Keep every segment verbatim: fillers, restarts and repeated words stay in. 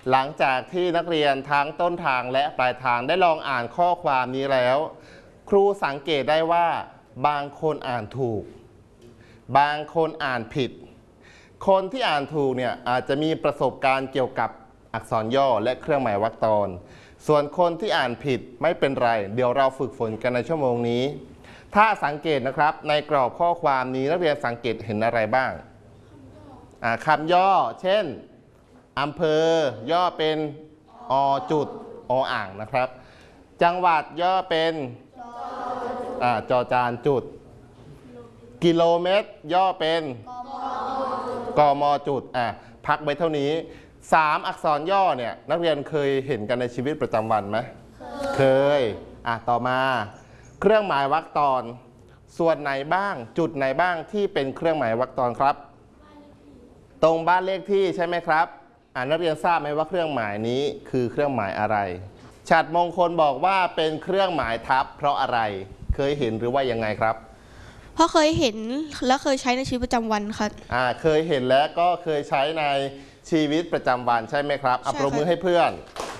หลังจากที่นักเรียนทั้งต้นทางและปลายทางได้ลองอ่านข้อความนี้แล้วครูสังเกตได้ว่าบางคนอ่านถูกบางคนอ่านผิดคนที่อ่านถูกเนี่ยอาจจะมีประสบการณ์เกี่ยวกับอักษรย่อและเครื่องหมายวรรคตอนส่วนคนที่อ่านผิดไม่เป็นไรเดี๋ยวเราฝึกฝนกันในชั่วโมงนี้ถ้าสังเกตนะครับในกรอบข้อความนี้นักเรียนสังเกตเห็นอะไรบ้างคำย่อเช่นอำเภอย่อเป็นอจุดออ่างนะครับจังหวัดย่อเป็นจอจานจุดกิโลเมตรย่อเป็นกมจุดอ่ะพักไว้เท่านี้สามอักษรย่อเนี่ยนักเรียนเคยเห็นกันในชีวิตประจำวันไหมเคยอ่ะต่อมาเครื่องหมายวรรคตอนส่วนไหนบ้างจุดไหนบ้างที่เป็นเครื่องหมายวรรคตอนครับตรงบ้านเลขที่ใช่ไหมครับอ่านักเรียนทราบไหมว่าเครื่องหมายนี้คือเครื่องหมายอะไรฉัตรมงคลบอกว่าเป็นเครื่องหมายทับเพราะอะไรเคยเห็นหรือว่ายังไงครับเพราะเคยเห็นและเคยใช้ในชีวิตประจำวันครับอ่าเคยเห็นและก็เคยใช้ในชีวิตประจำวันใช่ไหมครับอัปรบมือให้เพื่อน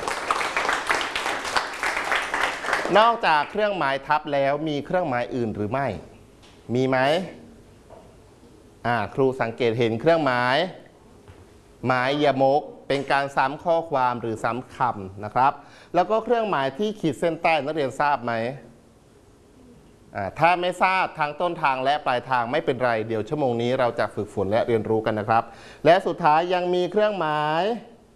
นอกจากเครื่องหมายทับแล้วมีเครื่องหมายอื่นหรือไม่มีไหมอ่าครูสังเกตเห็นเครื่องหมายหมายยมกเป็นการซ้ำข้อความหรือซ้ำคำนะครับแล้วก็เครื่องหมายที่ขีดเส้นใต้นักเรียนทราบไหมถ้าไม่ทราบทางต้นทางและปลายทางไม่เป็นไรเดี๋ยวชั่วโมงนี้เราจะฝึกฝนและเรียนรู้กันนะครับและสุดท้ายยังมีเครื่องหมาย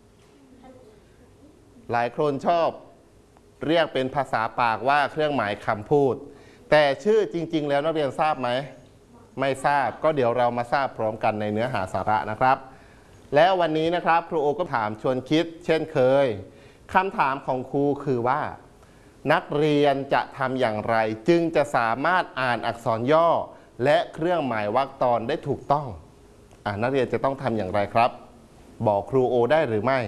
หลายคนชอบเรียกเป็นภาษาปากว่าเครื่องหมายคำพูดแต่ชื่อจริงๆแล้วนักเรียนทราบไหมไม่ทราบก็เดี๋ยวเรามาทราบพร้อมกันในเนื้อหาสาระนะครับแล้ววันนี้นะครับครูโอก็ถามชวนคิดเช่นเคยคำถามของครูคือว่านักเรียนจะทำอย่างไรจึงจะสามารถอ่านอักษรย่อและเครื่องหมายวรรคตอนได้ถูกต้องอ่านักเรียนจะต้องทำอย่างไรครับบอกครูโอได้หรือไม่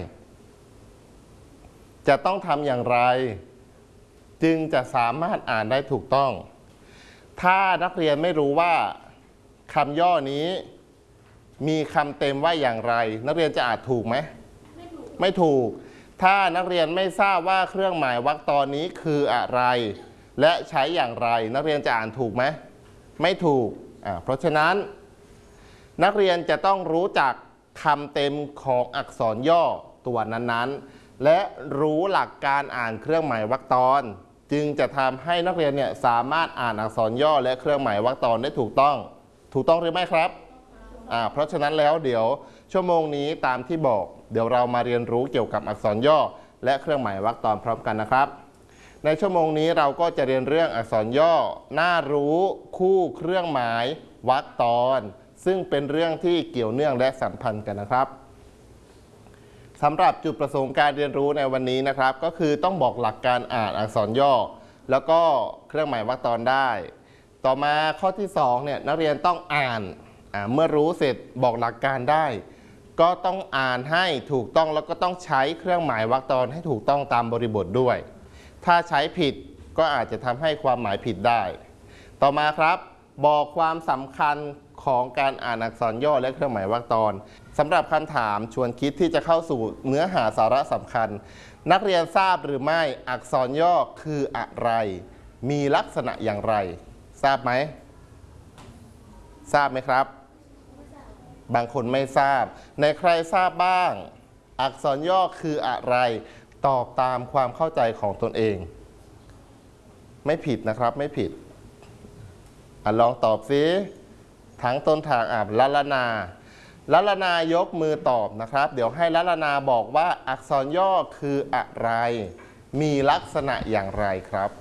จะต้องทำอย่างไรจึงจะสามารถอ่านได้ถูกต้องถ้านักเรียนไม่รู้ว่าคำย่อนี้มีคำเต็มว่าอย่างไรนักเรียนจะอ่านถูกไหมไม่ถูกไม่ถูกถ้านักเรียนไม่ทราบว่าเครื่องหมายวรรคตอนนี้คืออะไรและใช้อย่างไรนักเรียนจะอ่านถูกไหมไม่ถูกอ่าเพราะฉะนั้นนักเรียนจะต้องรู้จักคำเต็มของอักษรย่อตัวนั้นๆและรู้หลักการอ่านเครื่องหมายวรรคตอนจึงจะทำให้นักเรียนเนี่ยสามารถอ่านอักษรย่อและเครื่องหมายวรรคตอนได้ถูกต้องถูกต้องหรือไม่ครับอ่าเพราะฉะนั้นแล้วเดี๋ยวชั่วโมงนี้ตามที่บอกเดี๋ยวเรามาเรียนรู้เกี่ยวกับอักษรย่อและเครื่องหมายวรรคตอนพร้อมกันนะครับในชั่วโมงนี้เราก็จะเรียนเรื่องอักษรย่อน่ารู้คู่เครื่องหมายวรรคตอนซึ่งเป็นเรื่องที่เกี่ยวเนื่องและสัมพันธ์กันนะครับสำหรับจุดประสงค์การเรียนรู้ในวันนี้นะครับก็คือต้องบอกหลักการอ่านอักษรย่อแล้วก็เครื่องหมายวรรคตอนได้ต่อมาข้อที่สองเนี่ยนักเรียนต้องอ่านเมื่อรู้เสร็จบอกหลักการได้ก็ต้องอ่านให้ถูกต้องแล้วก็ต้องใช้เครื่องหมายวรรคตอนให้ถูกต้องตามบริบทด้วยถ้าใช้ผิดก็อาจจะทำให้ความหมายผิดได้ต่อมาครับบอกความสำคัญของการอ่านอักษรย่อและเครื่องหมายวรรคตอนสำหรับคำถามชวนคิดที่จะเข้าสู่เนื้อหาสาระสำคัญนักเรียนทราบหรือไม่อักษรย่อคืออะไรมีลักษณะอย่างไรทราบไหมทราบไหมครับบางคนไม่ทราบในใครทราบบ้างอักษรย่อคืออะไรตอบตามความเข้าใจของตนเองไม่ผิดนะครับไม่ผิดอ่ะลองตอบซิทั้งต้นทางอ่ะละละนาละละนายกมือตอบนะครับเดี๋ยวให้ละละนาบอกว่าอักษรย่อคืออะไรมีลักษณะอย่างไรครับ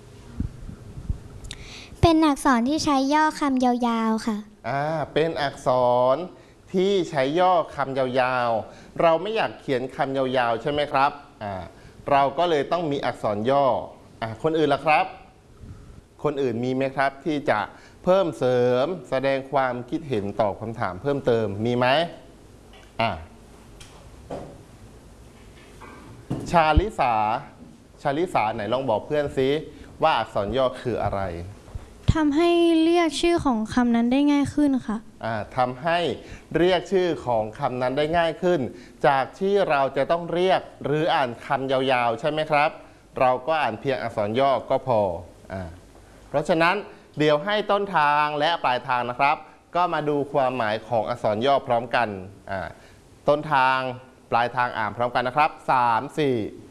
เป็นอักษรที่ใช้ย่อคำยาวๆค่ะอ่าเป็นอักษรที่ใช้ย่อคำยาวๆเราไม่อยากเขียนคำยาวๆใช่ไหมครับอ่าเราก็เลยต้องมีอักษรย่ออ่าคนอื่นล่ะครับคนอื่นมีไหมครับที่จะเพิ่มเสริมแสดงความคิดเห็นตอบคำถามเพิ่มเติมมีไหมอ่าชาลิสาชาลิสาไหนลองบอกเพื่อนซิว่าอักษรย่อคืออะไรถ้ำให้เรียกชื่อของคำนั้นได้ง่ายขึ้นค่ะอ่าทำให้เรียกชื่อของคำนั้นได้ง่ายขึ้น จากที่เราจะต้องเรียกหรืออ่านคำยาวๆใช่ไหมครับเราก็อ่านเพียงอักษรย่อก็พออ่าเพราะฉะนั้นเดี๋ยวให้ต้นทางและปลายทางนะครับก็มาดูความหมายของอักษรย่อพร้อมกันอ่าต้นทางปลายทางอ่านพร้อมกันนะครับสาม สี่